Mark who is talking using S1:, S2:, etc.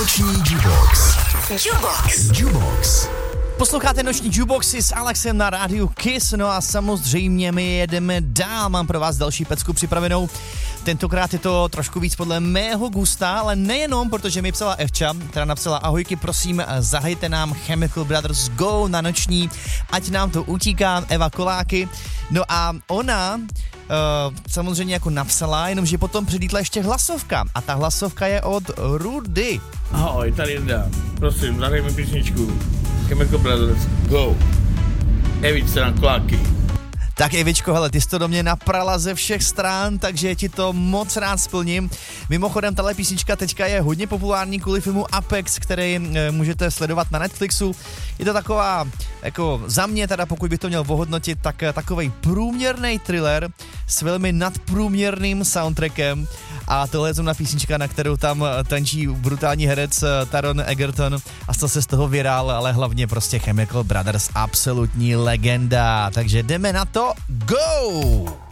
S1: Noční Jukebox.
S2: Posloucháte Noční Jukeboxy s Alexem na rádiu Kiss, no a samozřejmě my jedeme dál, mám pro vás další pecku připravenou. Tentokrát je to trošku víc podle mého gusta, ale nejenom, protože mi psala Evča, která napsala: ahojky, prosím, zahajte nám Chemical Brothers Go na noční, ať nám to utíká, Eva Koláky. No a ona samozřejmě jako napsala, jenomže potom přilítla ještě hlasovka a ta hlasovka je od Rudy.
S3: Ahoj, tady Jenda, prosím, zahraj mi písničku Chemical Brothers Go. Evičce na Koláky.
S2: Tak Evičko, hele, ty jsi to do mě naprala ze všech stran, takže ti to moc rád splním. Mimochodem, tahle písnička teďka je hodně populární kvůli filmu Apex, který můžete sledovat na Netflixu. Je to taková, jako za mě teda, pokud bych to měl ohodnotit, tak takovej průměrný thriller s velmi nadprůměrným soundtrackem. A tohle je zrovna písnička, na kterou tam tančí brutální herec Taron Egerton a to se z toho virál, ale hlavně prostě Chemical Brothers, absolutní legenda. Takže jdeme na to, go!